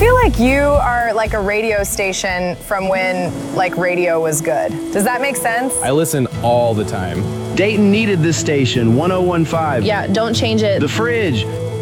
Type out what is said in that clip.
feel like you are like a radio station from when like radio was good. Does that make sense? I listen all the time. Dayton needed this station, 1015. Yeah, don't change it. The Fridge.